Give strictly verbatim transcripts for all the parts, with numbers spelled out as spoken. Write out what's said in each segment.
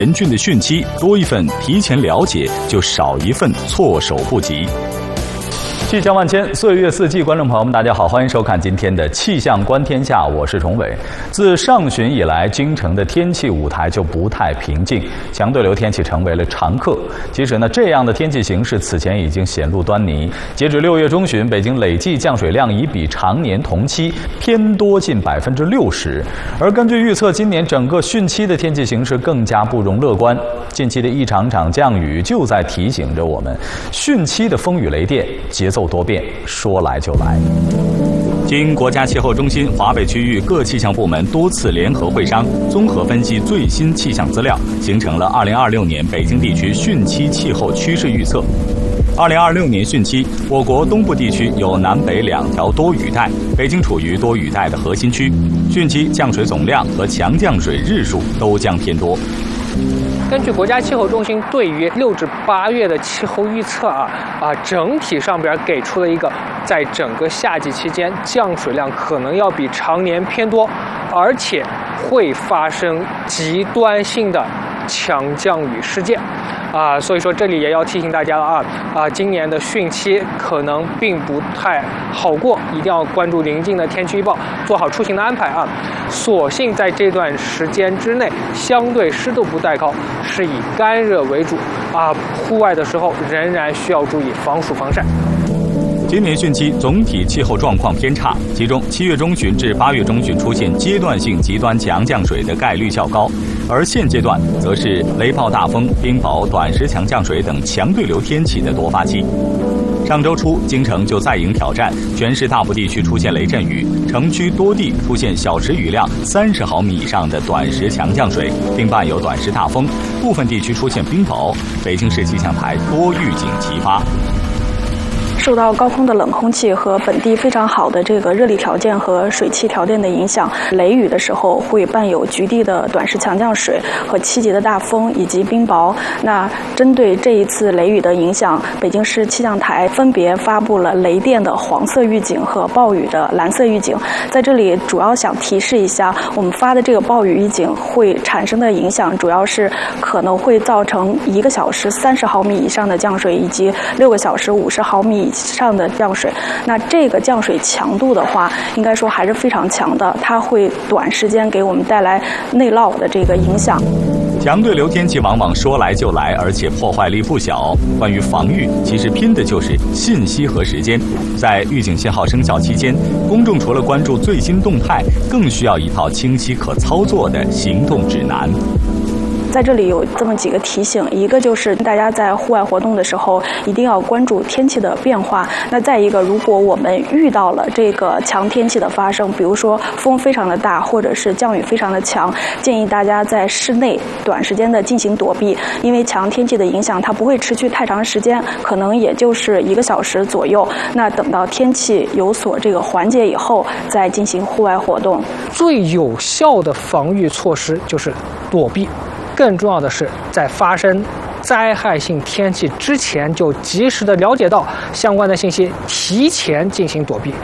严峻的汛期，多一份提前了解，就少一份措手不及。气象万千，岁月四季，观众朋友们，大家好，欢迎收看今天的《气象观天下》，我是崇伟。自上旬以来，京城的天气舞台就不太平静，强对流天气成为了常客。其实呢，这样的天气形势此前已经显露端倪。截止六月中旬，北京累计降水量已比常年同期偏多近百分之六十。而根据预测，今年整个汛期的天气形势更加不容乐观。近期的一场场降雨就在提醒着我们，汛期的风雨雷电节奏多变，说来就来。经国家气候中心华北区域各气象部门多次联合会商，综合分析最新气象资料，形成了二零二六年北京地区汛期气候趋势预测。二零二六年汛期，我国东部地区有南北两条多雨带，北京处于多雨带的核心区，汛期降水总量和强降水日数都将偏多。 根据国家气候中心对于六至八月的气候预测啊啊，整体上边给出了一个，在整个夏季期间降水量可能要比常年偏多，而且会发生极端性的强降雨事件。啊，所以说这里也要提醒大家了啊啊，今年的汛期可能并不太好过，一定要关注临近的天气预报，做好出行的安排啊。所幸在这段时间之内，相对湿度不太高，是以干热为主啊，户外的时候仍然需要注意防暑防晒。 今年汛期总体气候状况偏差，其中七月中旬至八月中旬出现阶段性极端强降水的概率较高，而现阶段则是雷暴大风、冰雹、短时强降水等强对流天气的多发期。上周初，京城就再迎挑战，全市大部地区出现雷阵雨，城区多地出现小时雨量三十毫米以上的短时强降水，并伴有短时大风，部分地区出现冰雹。北京市气象台多预警齐发。 受到高空的冷空气和本地非常好的这个热力条件和水汽条件的影响，雷雨的时候会伴有局地的短时强降水和七级的大风以及冰雹。那针对这一次雷雨的影响，北京市气象台分别发布了雷电的黄色预警和暴雨的蓝色预警。在这里主要想提示一下，我们发的这个暴雨预警会产生的影响，主要是可能会造成一个小时三十毫米以上的降水，以及六个小时五十毫米以上的降水。那这个降水强度的话，应该说还是非常强的，它会短时间给我们带来内涝的这个影响。 强对流天气往往说来就来，而且破坏力不小。关于防御，其实拼的就是信息和时间。在预警信号生效期间，公众除了关注最新动态，更需要一套清晰可操作的行动指南。 在这里有这么几个提醒，一个就是大家在户外活动的时候一定要关注天气的变化。那再一个，如果我们遇到了这个强天气的发生，比如说风非常的大，或者是降雨非常的强，建议大家在室内短时间的进行躲避，因为强天气的影响它不会持续太长时间，可能也就是一个小时左右。那等到天气有所这个缓解以后，再进行户外活动。 最有效的防御措施就是躲避。更重要的是，在发生灾害性天气之前，就及时的了解到相关的信息，提前进行躲避。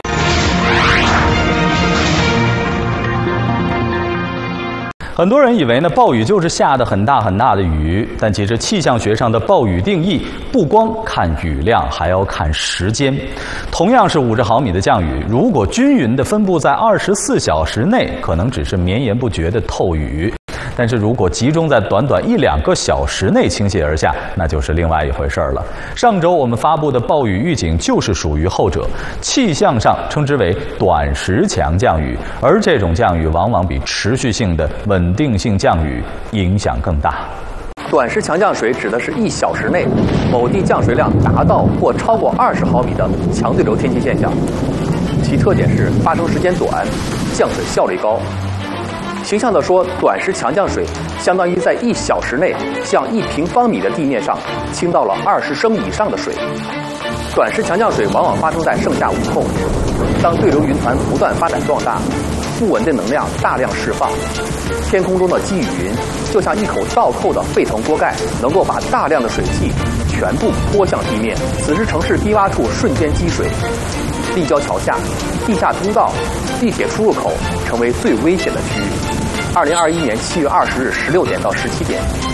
很多人以为呢，暴雨就是下的很大很大的雨，但其实气象学上的暴雨定义不光看雨量，还要看时间。同样是五十毫米的降雨，如果均匀的分布在二十四小时内，可能只是绵延不绝的透雨。但是如果集中在短短一两个小时内倾泻而下，那就是另外一回事了。上周我们发布的暴雨预警就是属于后者，气象上称之为短时强降雨，而这种降雨往往比持续性的稳定性降雨影响更大。 短时强降水指的是一小时内某地降水量达到或超过二十毫米的强对流天气现象，其特点是发生时间短，降水效率高。形象地说，短时强降水相当于在一小时内向一平方米的地面上倾倒了二十升以上的水。短时强降水往往发生在盛夏午后，当对流云团不断发展壮大，不稳定能量大量释放，天空中的积雨云就像一口倒扣的沸腾锅盖，能够把大量的水汽全部泼向地面。此时城市低洼处瞬间积水，立交桥下、地下通道、地铁出入口成为最危险的区域。二零二一年七月二十日十六点到十七点，